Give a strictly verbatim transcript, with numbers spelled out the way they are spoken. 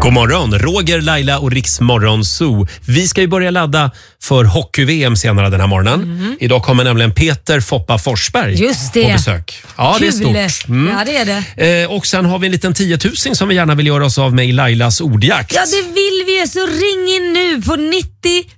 God morgon, Roger, Laila och Riks Morgonzoo. Vi ska ju börja ladda för hockey-V M senare den här morgonen. Mm. Idag kommer nämligen Peter Foppa Forsberg Just det. på besök. Ja, Kul. det är stort. Mm. Ja, det är det. Eh, och sen har vi en liten tiotusing som vi gärna vill göra oss av med i Lailas ordjakt. Ja, det vill vi. Så ring in nu på nittio